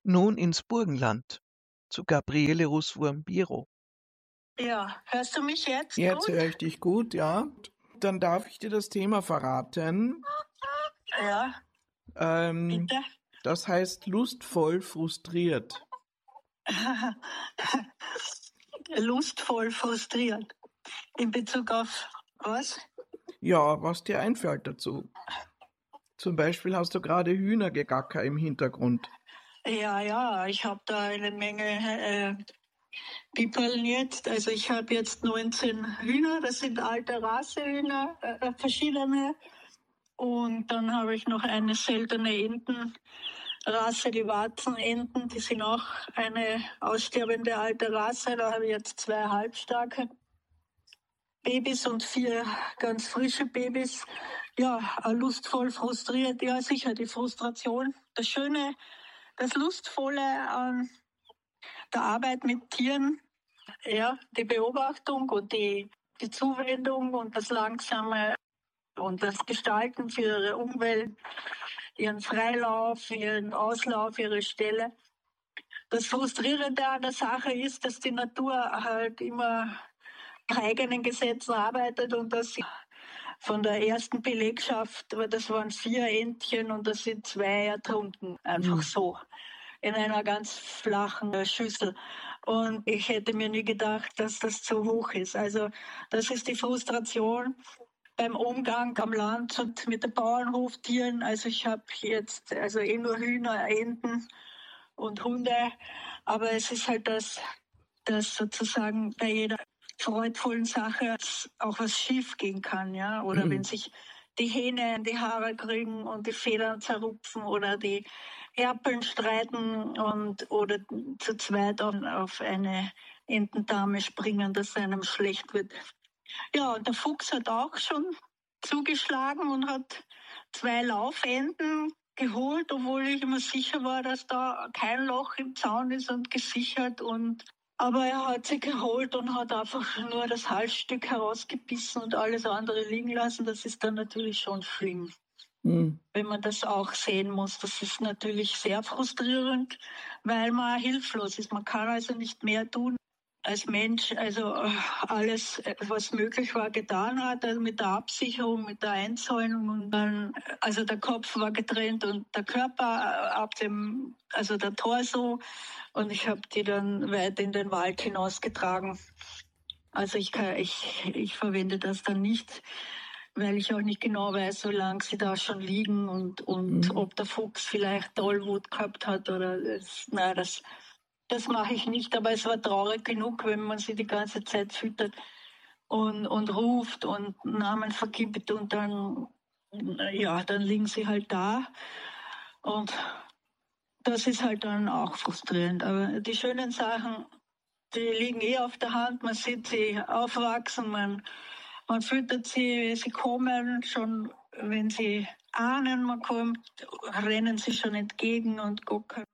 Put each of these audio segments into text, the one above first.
Nun ins Burgenland zu Gabriele Russwurm-Biro. Ja, hörst du mich jetzt Jetzt gut? höre ich dich gut, ja. Dann darf ich dir das Thema verraten. Ja, bitte. Das heißt lustvoll frustriert. Lustvoll frustriert. In Bezug auf was? Ja, was dir einfällt dazu. Zum Beispiel hast du gerade Hühnergegacker im Hintergrund. Ja, ich habe da eine Menge Pipeln jetzt. Also ich habe jetzt 19 Hühner, das sind alte Rassehühner, verschiedene. Und dann habe ich noch eine seltene Entenrasse, die Warzenenten, die sind auch eine aussterbende alte Rasse. Da habe ich jetzt 2 halbstarke Babys und 4 ganz frische Babys. Ja, lustvoll frustriert. Ja, sicher, die Frustration. Das Schöne, das Lustvolle an der Arbeit mit Tieren, ja, die Beobachtung und die Zuwendung und das langsame und das Gestalten für ihre Umwelt, ihren Freilauf, ihren Auslauf, ihre Stelle. Das Frustrierende an der Sache ist, dass die Natur halt immer nach eigenen Gesetzen arbeitet und dass sie von der ersten Belegschaft, das waren 4 Entchen und da sind 2 ertrunken, einfach so, in einer ganz flachen Schüssel. Und ich hätte mir nie gedacht, dass das zu hoch ist. Also das ist die Frustration beim Umgang am Land und mit den Bauernhoftieren. Also ich habe jetzt nur Hühner, Enten und Hunde, aber es ist halt das sozusagen bei jeder freudvollen Sache auch was schief gehen kann, ja, oder wenn sich die Hähne in die Haare kriegen und die Federn zerrupfen oder die Erpeln streiten oder zu zweit auf eine Entendame springen, dass einem schlecht wird. Ja, und der Fuchs hat auch schon zugeschlagen und hat 2 Laufenten geholt, obwohl ich immer sicher war, dass da kein Loch im Zaun ist und gesichert. Aber er hat sie geholt und hat einfach nur das Halsstück herausgebissen und alles andere liegen lassen. Das ist dann natürlich schon schlimm, wenn man das auch sehen muss. Das ist natürlich sehr frustrierend, weil man hilflos ist. Man kann also nicht mehr tun als Mensch, also alles, was möglich war, getan hat, also mit der Absicherung, mit der Einzäunung und dann, also der Kopf war getrennt und der Körper also der Torso, und ich habe die dann weit in den Wald hinausgetragen. Also ich verwende das dann nicht, weil ich auch nicht genau weiß, wie lange sie da schon liegen und ob der Fuchs vielleicht Tollwut gehabt hat oder das mache ich nicht, aber es war traurig genug, wenn man sie die ganze Zeit füttert und ruft und Namen vergibt und dann liegen sie halt da. Und das ist halt dann auch frustrierend. Aber die schönen Sachen, die liegen auf der Hand, man sieht sie aufwachsen, man füttert sie, sie kommen schon, wenn sie ahnen, man kommt, rennen sie schon entgegen und gucken.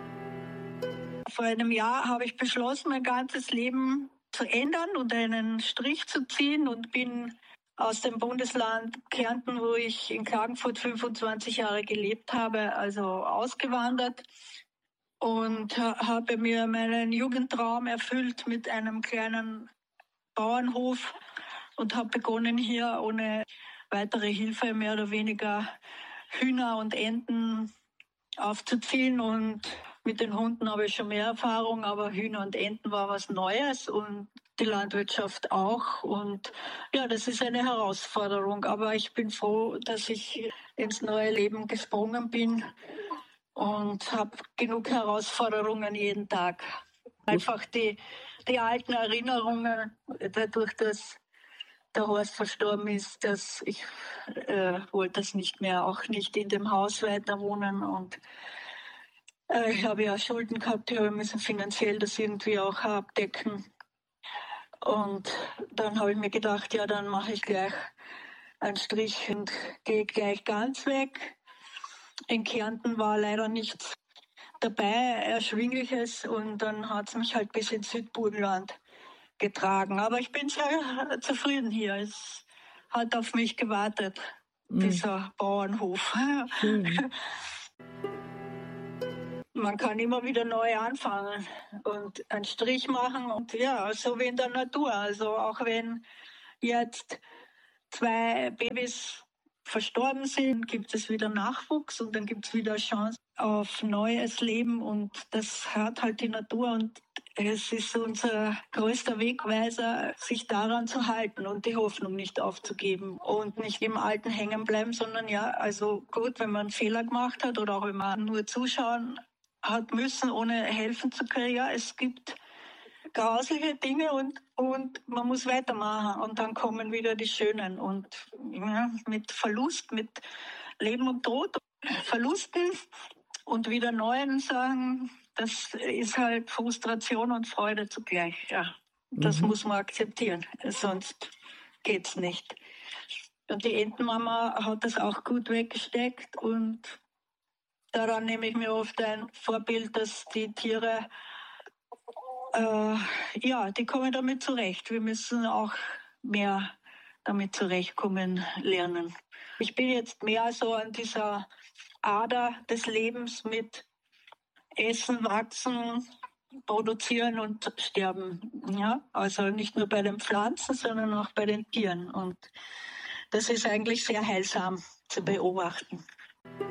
Vor einem Jahr habe ich beschlossen, mein ganzes Leben zu ändern und einen Strich zu ziehen und bin aus dem Bundesland Kärnten, wo ich in Klagenfurt 25 Jahre gelebt habe, also ausgewandert und habe mir meinen Jugendtraum erfüllt mit einem kleinen Bauernhof und habe begonnen, hier ohne weitere Hilfe mehr oder weniger Hühner und Enten aufzuziehen, und mit den Hunden habe ich schon mehr Erfahrung, aber Hühner und Enten war was Neues und die Landwirtschaft auch, und ja, das ist eine Herausforderung, aber ich bin froh, dass ich ins neue Leben gesprungen bin und habe genug Herausforderungen jeden Tag. Einfach die alten Erinnerungen, dadurch, dass der Horst verstorben ist, dass ich wollte das nicht mehr, auch nicht in dem Haus weiter wohnen, und ich habe ja Schulden gehabt, wir müssen finanziell das irgendwie auch abdecken. Und dann habe ich mir gedacht, ja, dann mache ich gleich einen Strich und gehe gleich ganz weg. In Kärnten war leider nichts dabei, Erschwingliches, und dann hat es mich halt bis ins Südburgenland getragen. Aber ich bin sehr zufrieden hier. Es hat auf mich gewartet, dieser Bauernhof. Schön. man kann immer wieder neu anfangen und einen Strich machen und ja, so wie in der Natur. Also auch wenn jetzt 2 Babys verstorben sind, gibt es wieder Nachwuchs und dann gibt es wieder Chance auf neues Leben und das hat halt die Natur und es ist unser größter Wegweiser, sich daran zu halten und die Hoffnung nicht aufzugeben und nicht im Alten hängen bleiben, sondern ja, also gut, wenn man einen Fehler gemacht hat oder auch wenn man nur zuschauen hat müssen, ohne helfen zu können, ja, es gibt grausliche Dinge und man muss weitermachen und dann kommen wieder die schönen und ja, mit Verlust, mit Leben und Tod, Verlusten und wieder neuen Sachen, das ist halt Frustration und Freude zugleich, ja. Das muss man akzeptieren, sonst geht's nicht. Und die Entenmama hat das auch gut weggesteckt und daran nehme ich mir oft ein Vorbild, dass die Tiere ja, die kommen damit zurecht. Wir müssen auch mehr damit zurechtkommen lernen. Ich bin jetzt mehr so an dieser Ader des Lebens mit Essen, Wachsen, Produzieren und Sterben. Ja? Also nicht nur bei den Pflanzen, sondern auch bei den Tieren. Und das ist eigentlich sehr heilsam zu beobachten.